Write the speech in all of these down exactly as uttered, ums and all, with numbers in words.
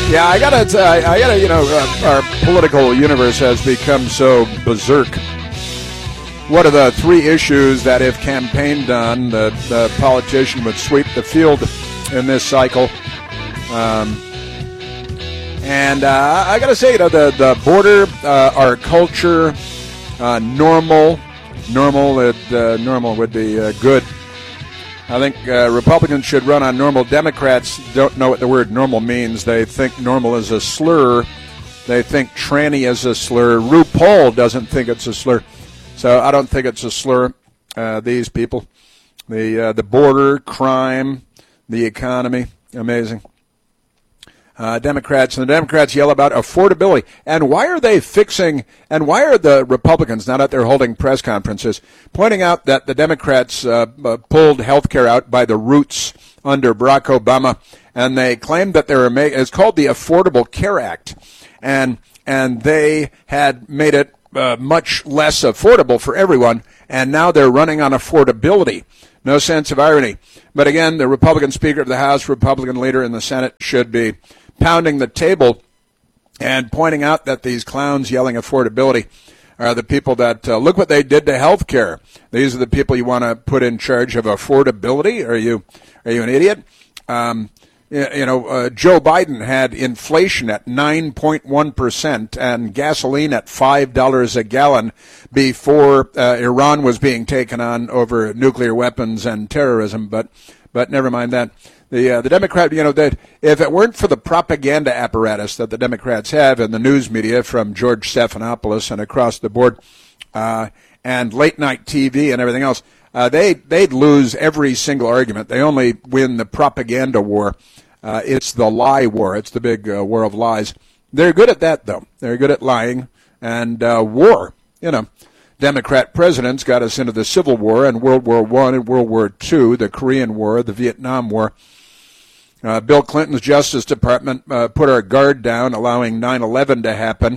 Yeah, I gotta, I gotta, you know, uh, our political universe has become so berserk. What are the three issues that, if campaigned on, the, the politician would sweep the field in this cycle? Um, and uh, I gotta say, you know, the the border, uh, our culture, uh, normal, normal, uh, normal would be uh, good. I think uh, Republicans should run on normal. Democrats don't know what the word normal means. They think normal is a slur. They think tranny is a slur. RuPaul doesn't think it's a slur. So I don't think it's a slur, uh, these people. The uh, the border, crime, the economy, amazing. Uh, Democrats, and the Democrats yell about affordability. And why are they fixing, and why are the Republicans, now that they're holding press conferences, pointing out that the Democrats uh, pulled health care out by the roots under Barack Obama, and they claim that they're, it's called the Affordable Care Act, and and they had made it uh, much less affordable for everyone, and now they're running on affordability. No sense of irony. But again, the Republican Speaker of the House, Republican leader in the Senate should be pounding the table and pointing out that these clowns yelling affordability are the people that, uh, look what they did to health care. These are the people you want to put in charge of affordability? Are you are you an idiot? Um, you, you know, uh, Joe Biden had inflation at nine point one percent and gasoline at five dollars a gallon before uh, Iran was being taken on over nuclear weapons and terrorism, but but never mind that. The uh, the Democrat, you know, that if it weren't for the propaganda apparatus that the Democrats have in the news media from George Stephanopoulos and across the board, uh, and late night T V and everything else, uh, they they'd lose every single argument. They only win the propaganda war. Uh, it's the lie war. It's the big uh, war of lies. They're good at that, though. They're good at lying and uh, war. You know, Democrat presidents got us into the Civil War and World War One and World War Two, the Korean War, the Vietnam War. Uh, Bill Clinton's Justice Department uh, put our guard down, allowing nine eleven to happen,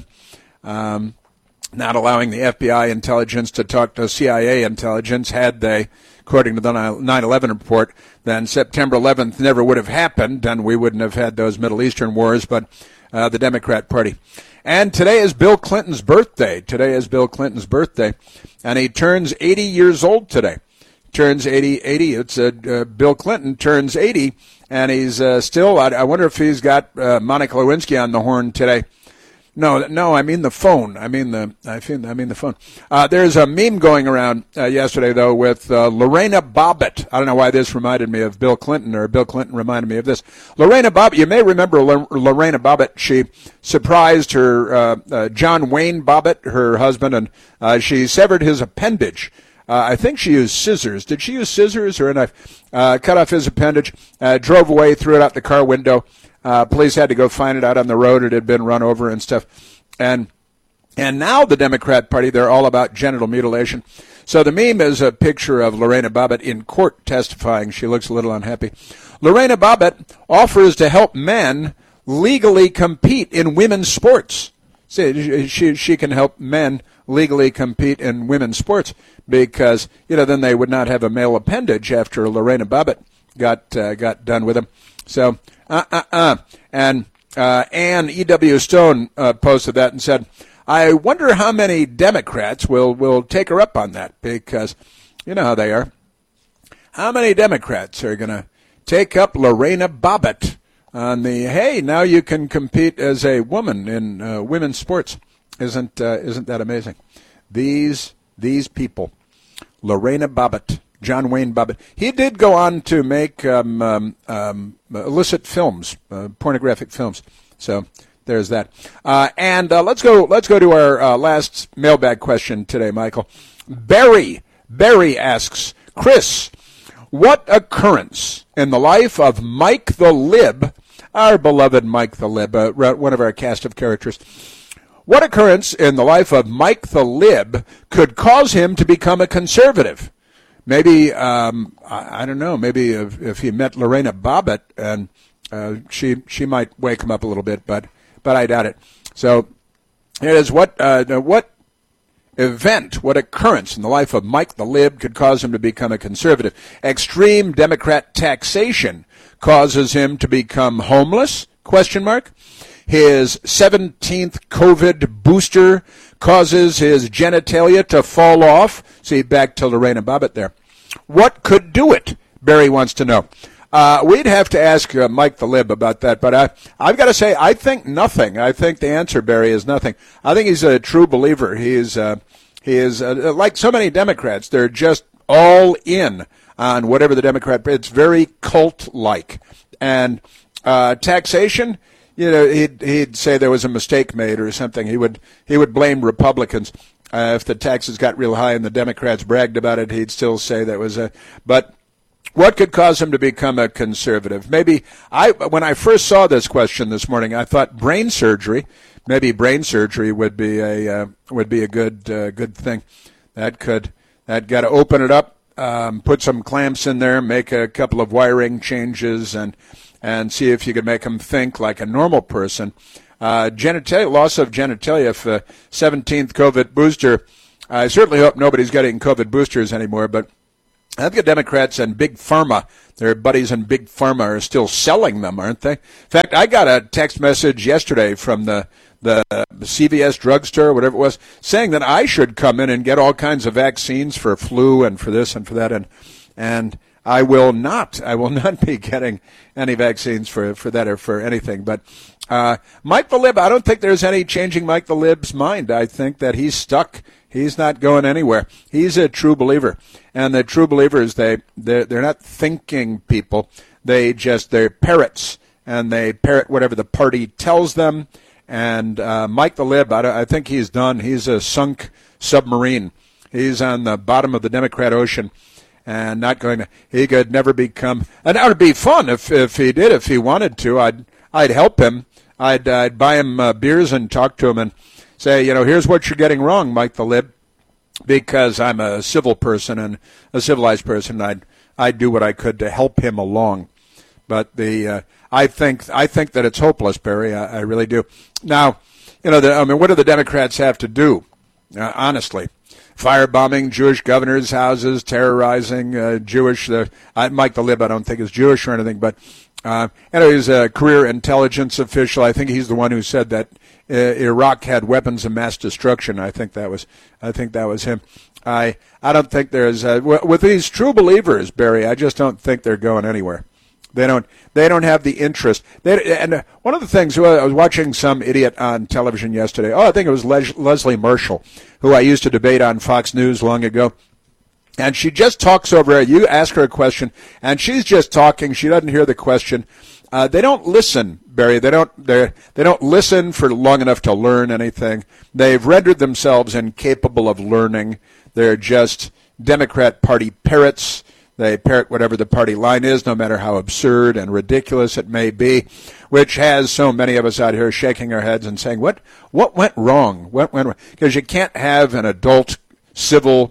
um, not allowing the F B I intelligence to talk to C I A intelligence. Had they, according to the nine eleven report, then September eleventh never would have happened, and we wouldn't have had those Middle Eastern wars, but uh, the Democrat Party. And today is Bill Clinton's birthday. Today is Bill Clinton's birthday, and he turns eighty years old today. Turns eighty, eighty. It's uh, uh, Bill Clinton turns eighty. And he's uh, still, I, I wonder if he's got uh, Monica Lewinsky on the horn today. No, no, I mean the phone. I mean the, I mean, I mean the phone. Uh, there's a meme going around uh, yesterday, though, with uh, Lorena Bobbitt. I don't know why this reminded me of Bill Clinton, or Bill Clinton reminded me of this. Lorena Bobbitt, you may remember L- Lorena Bobbitt. She surprised her uh, uh, John Wayne Bobbitt, her husband, and uh, she severed his appendage. Uh, I think she used scissors. Did she use scissors or a knife? Uh, cut off his appendage, uh, drove away, threw it out the car window. Uh, police had to go find it out on the road. It had been run over and stuff. And and now the Democrat Party, they're all about genital mutilation. So the meme is a picture of Lorena Bobbitt in court testifying. She looks a little unhappy. Lorena Bobbitt offers to help men legally compete in women's sports. See, she, she can help men legally compete in women's sports because, you know, then they would not have a male appendage after Lorena Bobbitt got uh, got done with them. So, uh, uh, uh. And uh, Ann E W. Stone uh, posted that and said, I wonder how many Democrats will, will take her up on that because, you know how they are. How many Democrats are going to take up Lorena Bobbitt on the, hey, now you can compete as a woman in uh, women's sports? Isn't uh, isn't that amazing? These these people, Lorena Bobbitt, John Wayne Bobbitt. He did go on to make um, um, um, illicit films, uh, pornographic films. So there's that. Uh, and uh, let's go. Let's go to our uh, last mailbag question today, Michael. Barry Barry asks, Chris, what occurrence in the life of Mike the Lib, our beloved Mike the Lib, uh, one of our cast of characters? What occurrence in the life of Mike the Lib could cause him to become a conservative? Maybe, um, I, I don't know, maybe if, if he met Lorena Bobbitt, and uh, she she might wake him up a little bit, but but I doubt it. So it is what uh, what event, what occurrence in the life of Mike the Lib could cause him to become a conservative? Extreme Democrat taxation causes him to become homeless, Question mark. His seventeenth COVID booster causes his genitalia to fall off. See, back to Lorraine and Bobbitt there. What could do it? Barry wants to know. Uh, we'd have to ask uh, Mike the Lib about that, but I, I've got to say, I think nothing. I think the answer, Barry, is nothing. I think he's a true believer. He is, uh, he is uh, like so many Democrats. They're just all in on whatever the Democrat. It's very cult-like. And uh, taxation, you know, he'd, he'd say there was a mistake made or something. He would he would blame Republicans. Uh, if the taxes got real high and the Democrats bragged about it, he'd still say that was a. But what could cause him to become a conservative? Maybe I when I first saw this question this morning, I thought brain surgery. Maybe brain surgery would be a uh, would be a good uh, good thing. That could that got to open it up, um, put some clamps in there, make a couple of wiring changes, and and see if you could make him think like a normal person. Uh, genitalia, loss of genitalia, if uh, seventeenth COVID booster. I certainly hope nobody's getting COVID boosters anymore, but I think the Democrats and Big Pharma, their buddies in Big Pharma, are still selling them, aren't they? In fact, I got a text message yesterday from the, the C V S drugstore, whatever it was, saying that I should come in and get all kinds of vaccines for flu and for this and for that, and and I will not. I will not be getting any vaccines for, for that or for anything. But uh, Mike the Lib, I don't think there's any changing Mike the Lib's mind. I think that he's stuck. He's not going anywhere. He's a true believer. And the true believers, they, they're, they're not thinking people. They just, they're parrots. And they parrot whatever the party tells them. And uh, Mike the Lib, I, I think he's done. He's a sunk submarine. He's on the bottom of the Democrat Ocean. And not going to, he could never become, and that would be fun if, if he did, if he wanted to. I'd, I'd help him. I'd, I'd buy him uh, beers and talk to him and say, you know, here's what you're getting wrong, Mike the Lib, because I'm a civil person and a civilized person. I'd, I'd do what I could to help him along. But the, uh, I think, I think that it's hopeless, Barry. I, I really do. Now, you know, the, I mean, what do the Democrats have to do? Uh, honestly. Firebombing Jewish governors' houses, terrorizing uh, Jewish. Uh, I, Mike the Lib, I don't think is Jewish or anything, but uh, anyway, he's a career intelligence official. I think he's the one who said that uh, Iraq had weapons of mass destruction. I think that was, I think that was him. I, I don't think there's uh, with these true believers, Barry. I just don't think they're going anywhere. They don't. They don't have the interest. They, and one of the things, I was watching some idiot on television yesterday. Oh, I think it was Les, Leslie Marshall, who I used to debate on Fox News long ago. And she just talks over it. You ask her a question, and she's just talking. She doesn't hear the question. Uh, they don't listen, Barry. They don't. They they don't listen for long enough to learn anything. They've rendered themselves incapable of learning. They're just Democrat Party parrots. They parrot whatever the party line is, no matter how absurd and ridiculous it may be, which has so many of us out here shaking our heads and saying, what what went wrong? What went wrong? Because you can't have an adult, civil,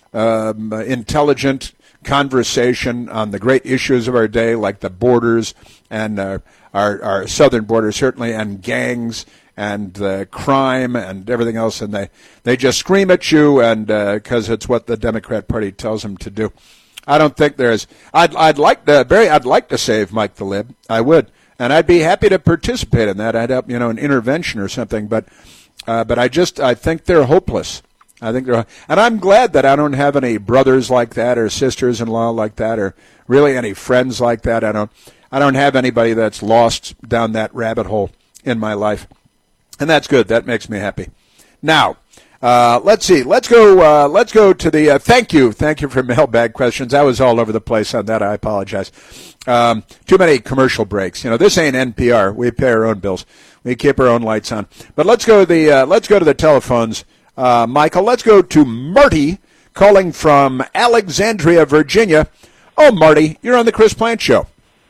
um, intelligent conversation on the great issues of our day, like the borders and uh, our, our southern border, certainly, and gangs and uh, crime and everything else. And they, they just scream at you and because uh, it's what the Democrat Party tells them to do. I don't think there's. I'd I'd like to Barry. I'd like to save Mike the Lib. I would, and I'd be happy to participate in that. I'd help, you know, an intervention or something. But, uh, but I just I think they're hopeless. I think they're, and I'm glad that I don't have any brothers like that or sisters-in-law like that or really any friends like that. I don't. I don't have anybody that's lost down that rabbit hole in my life, and that's good. That makes me happy. Now. Uh, let's see. Let's go. Uh, let's go to the. Uh, thank you. Thank you for mailbag questions. I was all over the place on that. I apologize. Um, too many commercial breaks. You know, this ain't N P R. We pay our own bills. We keep our own lights on. But let's go to the. Uh, let's go to the telephones, uh, Michael. Let's go to Marty calling from Alexandria, Virginia. Oh, Marty, you're on the Chris Plante Show.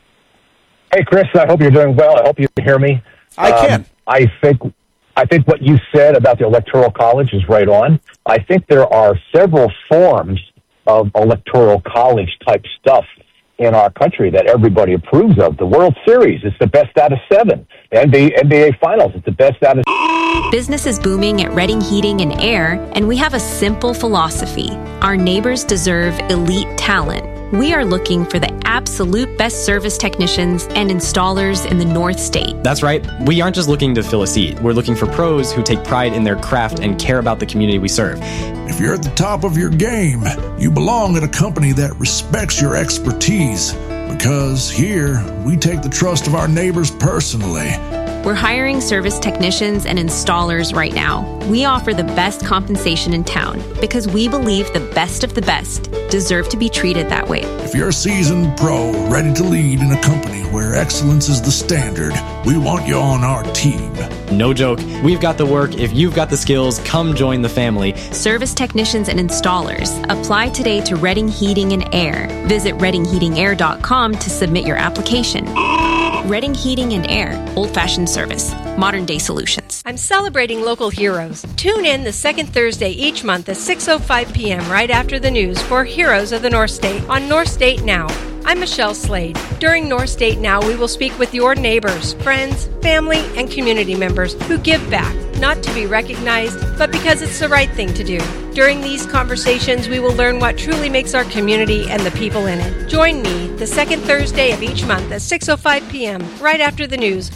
Hey, Chris. I hope you're doing well. I hope you can hear me. I can. Um, I think. I think what you said about the Electoral College is right on. I think there are several forms of Electoral College type stuff in our country that everybody approves of. The World Series is the best out of seven. The N B A, N B A Finals is the best out of... Business is booming at Redding Heating and Air, and we have a simple philosophy. Our neighbors deserve elite talent. We are looking for the absolute best service technicians and installers in the North State. That's right. We aren't just looking to fill a seat. We're looking for pros who take pride in their craft and care about the community we serve. If you're at the top of your game, you belong at a company that respects your expertise. Because here, we take the trust of our neighbors personally. We're hiring service technicians and installers right now. We offer the best compensation in town because we believe the best of the best deserve to be treated that way. If you're a seasoned pro ready to lead in a company where excellence is the standard, we want you on our team. No joke. We've got the work. If you've got the skills, come join the family. Service technicians and installers. Apply today to Redding Heating and Air. Visit redding heating air dot com to submit your application. Redding Heating and Air. Old-fashioned service. Modern-day solutions. I'm celebrating local heroes. Tune in the second Thursday each month at six oh five p.m. right after the news for Heroes of the North State on North State Now. I'm Michelle Slade. During North State Now, we will speak with your neighbors, friends, family, and community members who give back, not to be recognized, but because it's the right thing to do. During these conversations, we will learn what truly makes our community and the people in it. Join me the second Thursday of each month at six oh five p.m. right after the news